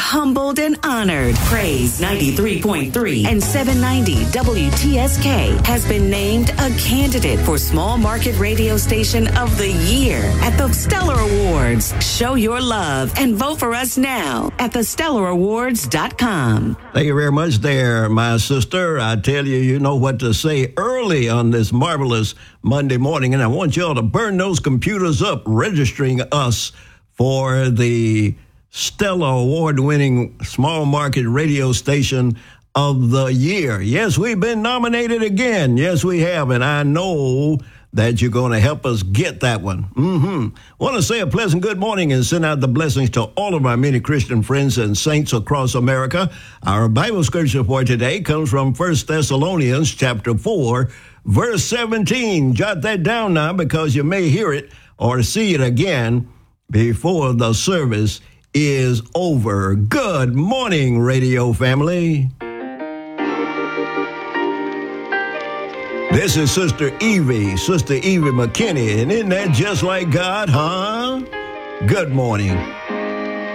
humbled and honored. Praise 93.3 and 790 WTSK has been named a candidate for Small Market Radio Station of the Year at the Stellar Awards. Show your love and vote for us now at thestellarawards.com. Thank you very much there, my sister. I tell you, you know what to say early on this marvelous Monday morning, and I want y'all to burn those computers up registering us for the Stellar Award-winning Small Market Radio Station of the Year. Yes, we've been nominated again. Yes, we have, and I know that you're going to help us get that one. Want to say a pleasant good morning and send out the blessings to all of our many Christian friends and saints across America. Our Bible scripture for today comes from 1 Thessalonians chapter 4, verse 17. Jot that down now because you may hear it or see it again before the service is over. Good morning, radio family. This is Sister Evie McKinney, and isn't that just like God, huh? Good morning.